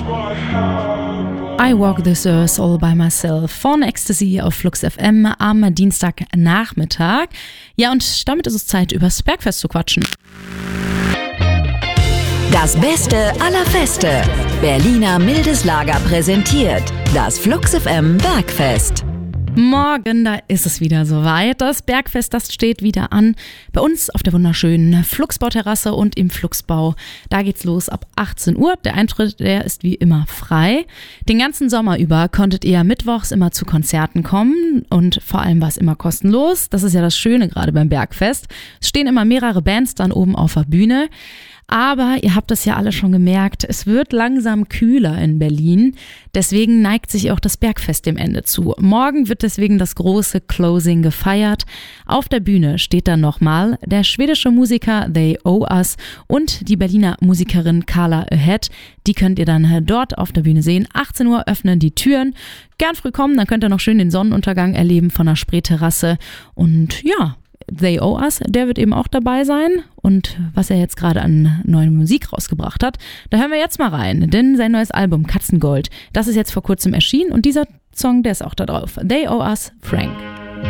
I Walk This Earth All By Myself von Ecstasy auf Flux FM am Dienstagnachmittag. Ja, und damit ist es Zeit, über das Bergfest zu quatschen. Das Beste aller Feste. Berliner Mildes Lager präsentiert das Flux FM Bergfest. Morgen, da ist es wieder soweit. Das Bergfest, das steht wieder an. Bei uns auf der wunderschönen Fluxbau-Terrasse und im Fluxbau. Da geht's los ab 18 Uhr. Der Eintritt, der ist wie immer frei. Den ganzen Sommer über konntet ihr mittwochs immer zu Konzerten kommen und vor allem war es immer kostenlos. Das ist ja das Schöne gerade beim Bergfest. Es stehen immer mehrere Bands dann oben auf der Bühne. Aber ihr habt es ja alle schon gemerkt, es wird langsam kühler in Berlin. Deswegen neigt sich auch das Bergfest dem Ende zu. Morgen wird deswegen das große Closing gefeiert. Auf der Bühne steht dann nochmal der schwedische Musiker They Owe Us und die Berliner Musikerin Carla Ahead. Die könnt ihr dann dort auf der Bühne sehen. 18 Uhr öffnen die Türen. Gern früh kommen, dann könnt ihr noch schön den Sonnenuntergang erleben von der Spreeterrasse. Und ja, They Owe Us, der wird eben auch dabei sein. Und was er jetzt gerade an neuer Musik rausgebracht hat, da hören wir jetzt mal rein. Denn sein neues Album Katzengold, das ist jetzt vor kurzem erschienen und dieser Song, der ist auch da drauf. They Owe Us, Frank.